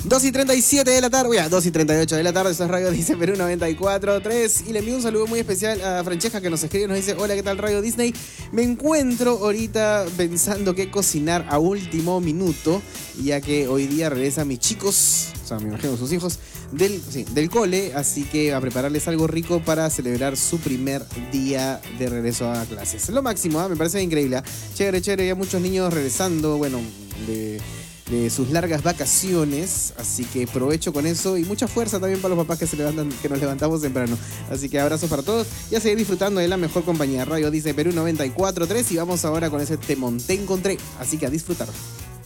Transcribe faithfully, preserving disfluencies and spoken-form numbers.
dos y treinta y siete de la tarde, oye, dos y treinta y ocho de la tarde, eso es Radio Disney Perú noventa y cuatro punto tres. Y le envío un saludo muy especial a Francesca que nos escribe y nos dice: hola, ¿qué tal Radio Disney? Me encuentro ahorita pensando qué cocinar a último minuto, ya que hoy día regresan mis chicos, o sea, me imagino sus hijos, del, sí, del cole, así que a prepararles algo rico para celebrar su primer día de regreso a clases. Lo máximo, ¿eh? Me parece increíble. ¿eh? Chévere, chévere, ya muchos niños regresando, bueno, de... de sus largas vacaciones, así que provecho con eso y mucha fuerza también para los papás que se levantan, que nos levantamos temprano. Así que abrazos para todos y a seguir disfrutando de la mejor compañía, Radio Disney Perú noventa y cuatro punto tres, y vamos ahora con ese Te Monté Encontré, así que a disfrutar.